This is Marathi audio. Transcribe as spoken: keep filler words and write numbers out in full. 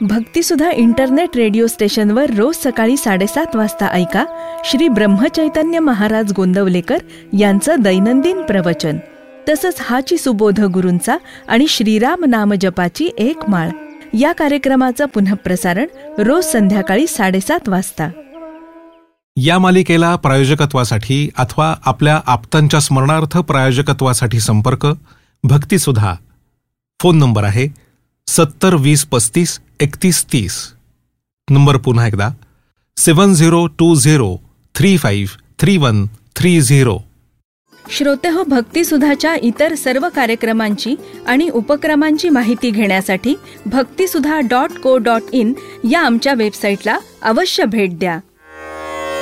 भक्तिसुधा इंटरनेट रेडिओ स्टेशनवर रोज सकाळी साडेसात वाजता ऐका श्री ब्रह्मचैतन्य महाराज गोंदवलेकर यांचं दैनंदिन प्रवचन. तसंच हाची सुबोध गुरूंचा आणि श्रीराम नाम जपाची एक माळ या कार्यक्रमाचं पुनःप्रसारण रोज संध्याकाळी साडेसात वाजता. या मालिकेला प्रायोजकत्वासाठी अथवा आपल्या आप्तांच्या स्मरणार्थ प्रायोजकत्वासाठी संपर्क भक्तिसुधा. फोन नंबर आहे सत्तर वीस पस्तीस एकतीस तीस. नंबर पुन्हा एकदा सेवन zero to zero three five three one three zero. श्रोतेहो, भक्तिसुधाच्या इतर सर्व कार्यक्रमांची आणि उपक्रमांची माहिती घेण्यासाठी भक्तिसुधा डॉट को डॉट इन या आमच्या वेबसाईटला अवश्य भेट द्या.